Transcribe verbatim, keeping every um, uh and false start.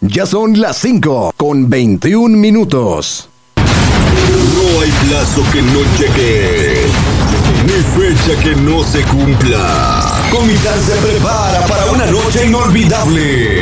Ya son las cinco con veintiún minutos. No hay plazo que no llegue, ni fecha que no se cumpla. Comitán se prepara para una noche inolvidable.